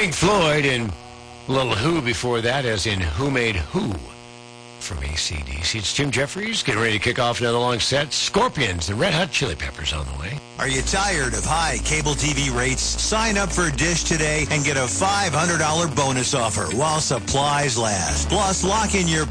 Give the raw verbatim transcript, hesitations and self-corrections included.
Pink Floyd and a little Who before that, as in Who Made Who from A C D C. It's Jim Jeffries getting ready to kick off another long set. Scorpions and Red Hot Chili Peppers on the way. Are you tired of high cable T V rates? Sign up for Dish today and get a five hundred dollars bonus offer while supplies last. Plus, lock in your